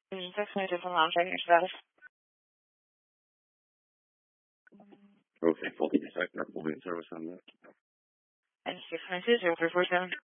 Text message from mom checking your status. Okay, full second, full service on that. And 692-0347.